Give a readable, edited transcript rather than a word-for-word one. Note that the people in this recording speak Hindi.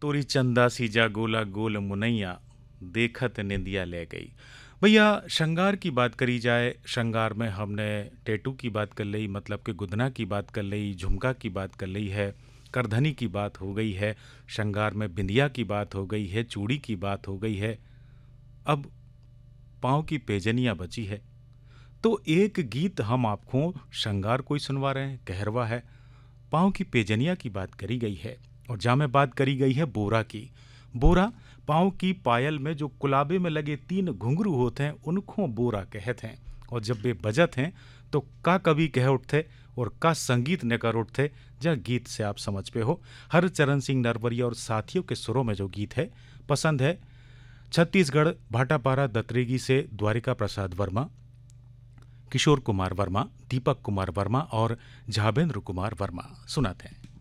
तोरी चंदा सीजा गोला गोल मुनैया देखत निंदिया ले गई। भैया श्रृंगार की बात करी जाए, श्रृंगार में हमने टैटू की बात कर ली, मतलब कि गुदना की बात कर ली, झुमका की बात कर ली है, करधनी की बात हो गई है, श्रृंगार में बिंदिया की बात हो गई है, चूड़ी की बात हो गई है। अब पाँव की पेजनिया बची है। तो एक गीत हम आपको श्रृंगार कोई सुनवा रहे हैं, कहरवा है। पाँव की पेजनिया की बात करी गई है और जहाँ में बात करी गई है बोरा की। बोरा पाँव की पायल में जो कुलाबे में लगे 3 घुंघरू होते हैं उनको बोरा कहते हैं। और जब वे बजत हैं तो का कभी कह उठते और का संगीत न कर उठते। जहाँ गीत से आप समझ पे हो, हरचरण सिंह नरवरिया और साथियों के सुरों में जो गीत है पसंद है। छत्तीसगढ़ भाटापारा दत्रेगी से द्वारिका प्रसाद वर्मा, किशोर कुमार वर्मा, दीपक कुमार वर्मा और झाबेंद्र कुमार वर्मा सुनाते हैं।